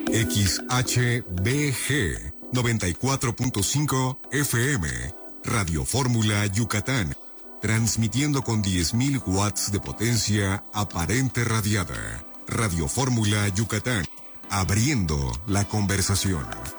XHBG 94.5 FM, Radio Fórmula Yucatán, transmitiendo con 10.000 watts de potencia aparente radiada. Radio Fórmula Yucatán, abriendo la conversación.